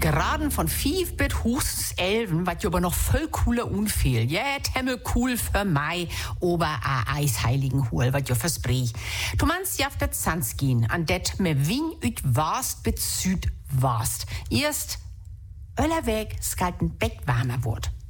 Graden von 5 bis höchstens 11, was aber noch voll cooler unfehl. Ja, temmel cool für Mai, ober a Eisheiligen Hul, was jo versprich. Du meinst ja auf der Zanz gehen, an det me wing üt warst bis Süd warst. Erst Öllerweg skalten Beck warmer wurd.